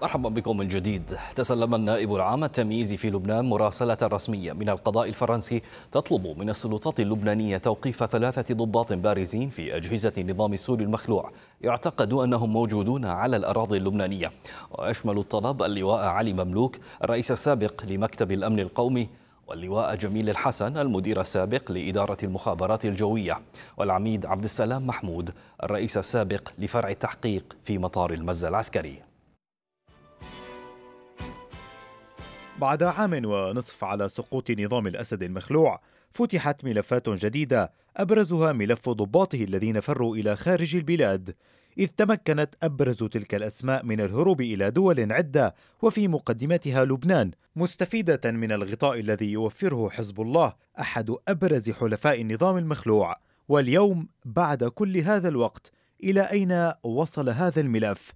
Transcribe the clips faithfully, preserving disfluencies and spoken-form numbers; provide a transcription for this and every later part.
مرحبا بكم من جديد. تسلم النائب العام التمييزي في لبنان مراسلة رسمية من القضاء الفرنسي تطلب من السلطات اللبنانية توقيف ثلاثة ضباط بارزين في أجهزة النظام السوري المخلوع يعتقد أنهم موجودون على الأراضي اللبنانية. ويشمل الطلب اللواء علي مملوك الرئيس السابق لمكتب الأمن القومي، واللواء جميل الحسن المدير السابق لإدارة المخابرات الجوية، والعميد عبد السلام محمود الرئيس السابق لفرع التحقيق في مطار المزة العسكري. بعد عام ونصف على سقوط نظام الأسد المخلوع، فتحت ملفات جديدة أبرزها ملف ضباطه الذين فروا إلى خارج البلاد، إذ تمكنت أبرز تلك الأسماء من الهروب إلى دول عدة وفي مقدمتها لبنان، مستفيدة من الغطاء الذي يوفره حزب الله أحد أبرز حلفاء النظام المخلوع. واليوم بعد كل هذا الوقت، إلى أين وصل هذا الملف؟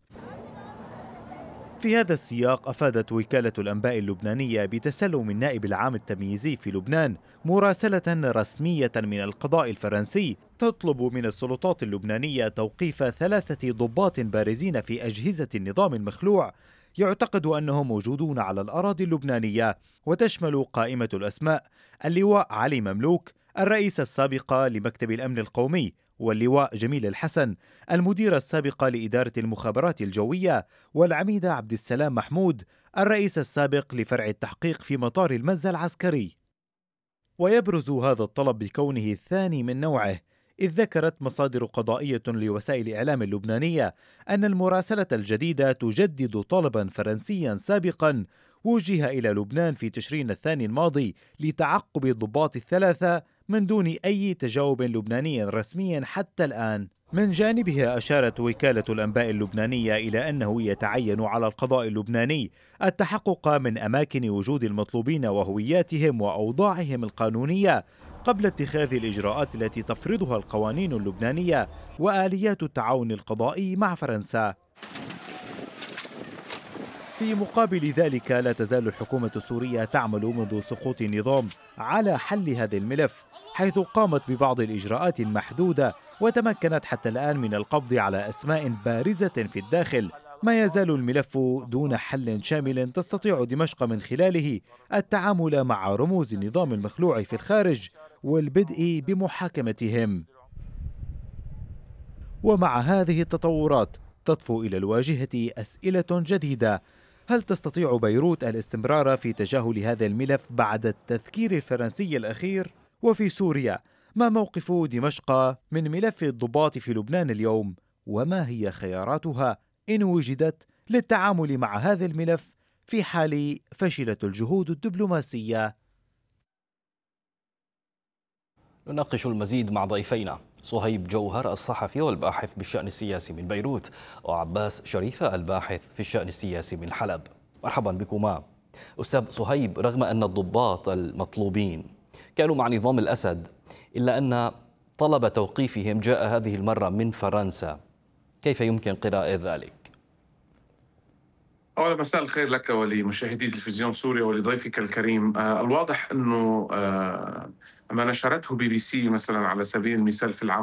في هذا السياق أفادت وكالة الأنباء اللبنانية بتسلم النائب العام التمييزي في لبنان مراسلة رسمية من القضاء الفرنسي تطلب من السلطات اللبنانية توقيف ثلاثة ضباط بارزين في أجهزة النظام المخلوع يعتقد أنهم موجودون على الأراضي اللبنانية، وتشمل قائمة الأسماء اللواء علي مملوك الرئيس السابق لمكتب الأمن القومي، واللواء جميل الحسن المدير السابق لإدارة المخابرات الجوية، والعميد عبد السلام محمود الرئيس السابق لفرع التحقيق في مطار المزة العسكري. ويبرز هذا الطلب بكونه الثاني من نوعه، إذ ذكرت مصادر قضائية لوسائل إعلام اللبنانية أن المراسلة الجديدة تجدد طلبا فرنسيا سابقا وجه إلى لبنان في تشرين الثاني الماضي لتعقب الضباط الثلاثة من دون أي تجاوب لبناني رسمي حتى الآن. من جانبها أشارت وكالة الأنباء اللبنانية إلى أنه يتعين على القضاء اللبناني التحقق من أماكن وجود المطلوبين وهوياتهم وأوضاعهم القانونية قبل اتخاذ الإجراءات التي تفرضها القوانين اللبنانية وآليات التعاون القضائي مع فرنسا. في مقابل ذلك، لا تزال الحكومة السورية تعمل منذ سقوط النظام على حل هذا الملف، حيث قامت ببعض الإجراءات المحدودة وتمكنت حتى الآن من القبض على أسماء بارزة في الداخل. ما يزال الملف دون حل شامل تستطيع دمشق من خلاله التعامل مع رموز النظام المخلوع في الخارج والبدء بمحاكمتهم. ومع هذه التطورات تطفو إلى الواجهة أسئلة جديدة: هل تستطيع بيروت الاستمرار في تجاهل هذا الملف بعد التذكير الفرنسي الأخير؟ وفي سوريا، ما موقف دمشق من ملف الضباط في لبنان اليوم؟ وما هي خياراتها إن وجدت للتعامل مع هذا الملف في حال فشلت الجهود الدبلوماسية؟ نناقش المزيد مع ضيفينا صهيب جوهر الصحفي والباحث بالشأن السياسي من بيروت، وعباس شريفة الباحث في الشأن السياسي من حلب. مرحبا بكما. أستاذ صهيب، رغم أن الضباط المطلوبين كانوا مع نظام الأسد، إلا أن طلب توقيفهم جاء هذه المرة من فرنسا، كيف يمكن قراءة ذلك؟ أولا مساء الخير لك ولمشاهدي تلفزيون سوريا ولضيفك الكريم. آه الواضح أنه آه ما نشرته بي بي سي مثلا على سبيل المثال في العام